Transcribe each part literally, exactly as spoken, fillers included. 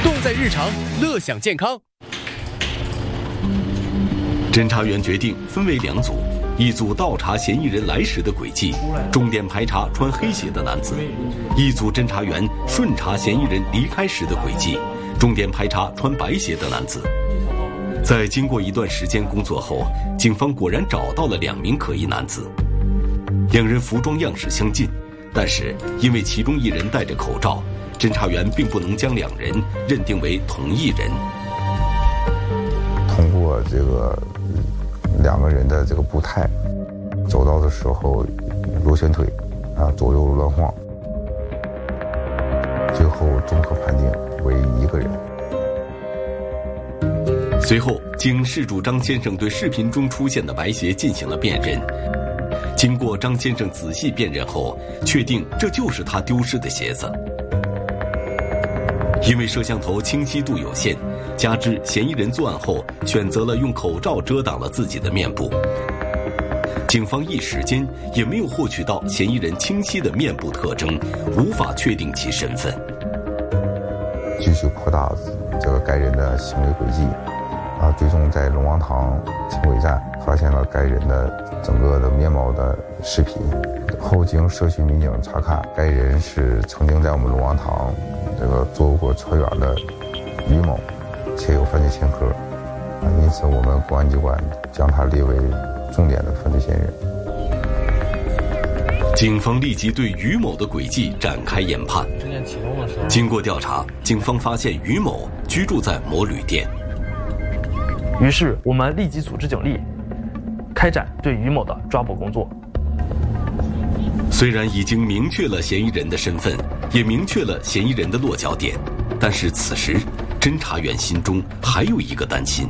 动在日常，乐享健康。 侦查员决定分为两组，一组倒查嫌疑人来时的轨迹，重点排查穿黑鞋的男子；一组侦查员顺查嫌疑人离开时的轨迹，重点排查穿白鞋的男子。在经过一段时间工作后，警方果然找到了两名可疑男子。两人服装样式相近，但是因为其中一人戴着口罩，侦查员并不能将两人认定为同一人。 通过这个两个人的这个步态，走道的时候螺旋腿啊左右乱晃，最后综合判定为一个人。 随后，经事主张先生对视频中出现的白鞋进行了辨认。经过张先生仔细辨认后，确定这就是他丢失的鞋子。因为摄像头清晰度有限，加之嫌疑人作案后选择了用口罩遮挡了自己的面部，警方一时间也没有获取到嫌疑人清晰的面部特征，无法确定其身份。 继续扩大这个该人的行为轨迹，啊，最终在龙王塘轻轨站发现了该人的整个的面貌的视频。后经社区民警查看，该人是曾经在我们龙王塘这个做过船员的于某，且有犯罪前科，啊，因此我们公安机关将他列为重点的犯罪嫌疑人。 警方立即对于某的轨迹展开研判。经过调查，警方发现于某居住在某旅店。 于是我们立即组织警力，开展对于某的抓捕工作。 虽然已经明确了嫌疑人的身份，也明确了嫌疑人的落脚点，但是此时，侦查员心中还有一个担心。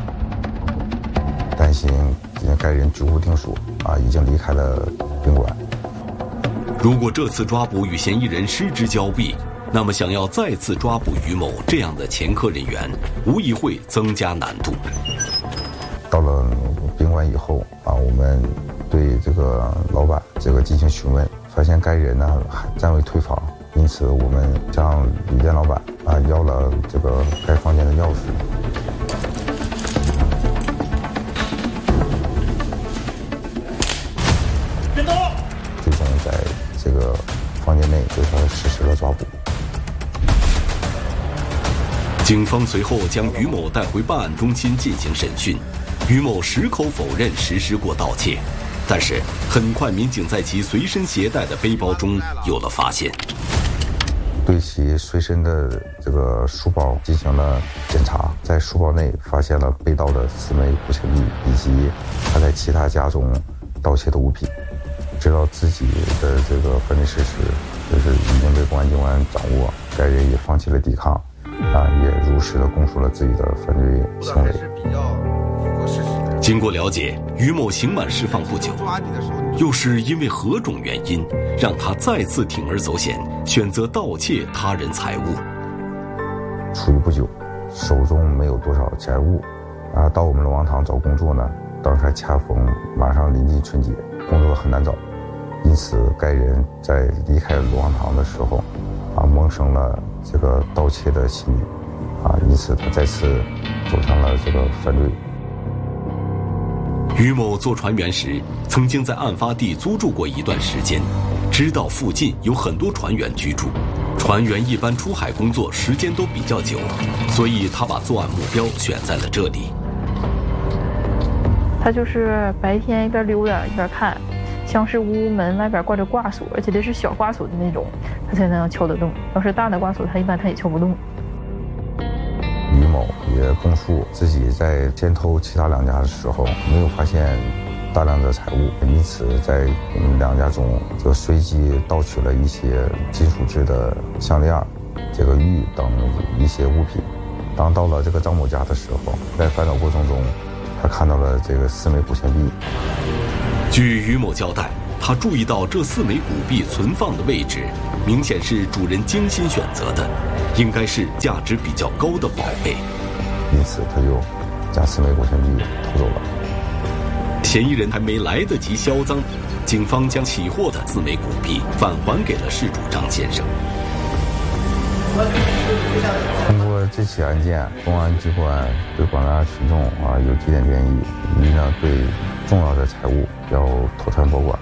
担心该人居无定所，啊，已经离开了宾馆。 如果这次抓捕与嫌疑人失之交臂，那么想要再次抓捕于某这样的前科人员，无疑会增加难度。 到了宾馆以后啊，我们对这个老板这个进行询问，发现该人呢还暂未退房，因此我们向旅店老板啊要了这个该房间的钥匙。最终在这个房间内对他实施了抓捕。 警方随后将于某带回办案中心进行审讯，于某矢口否认实施过盗窃，但是很快民警在其随身携带的背包中有了发现。 对其随身的这个书包进行了检查，在书包内发现了被盗的四枚古钱币以及他在其他家中盗窃的物品。知道自己的这个犯罪事实，就是已经被公安机关掌握，该人也放弃了抵抗，啊，也如实的供述了自己的犯罪行为。 经过了解，于某刑满释放不久，又是因为何种原因让他再次铤而走险，选择盗窃他人财物？ 出狱不久，手中没有多少财物，啊，到我们龙王塘找工作呢，当时还恰逢马上临近春节，工作很难找。因此该人在离开龙王塘的时候啊，萌生了这个盗窃的心理啊，因此他再次走上了这个犯罪。 于某做船员时曾经在案发地租住过一段时间，知道附近有很多船员居住，船员一般出海工作时间都比较久，所以他把作案目标选在了这里。 他就是白天一边溜达一边看，像是屋门外边挂着挂锁，而且这是小挂锁的那种，他才能敲得动。要是大的挂锁，他一般他也敲不动。 于某也供述自己在先偷其他两家的时候，没有发现大量的财物，因此在我们两家中就随机盗取了一些金属制的项链、这个玉等一些物品。当到了这个张某家的时候，在翻找过程中，他看到了这个四枚古钱币。 据于某交代，他注意到这四枚古币存放的位置，明显是主人精心选择的，应该是价值比较高的宝贝， 因此他就将四枚古钱币偷走了。 嫌疑人还没来得及销赃，警方将起获的四枚古币返还给了事主张先生。 通过这起案件，公安机关对广大群众啊有几点建议：一呢，对重要的财物要妥善保管；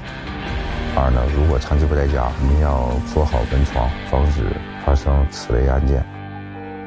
二呢，如果长期不在家，我们要做好门窗，防止发生此类案件。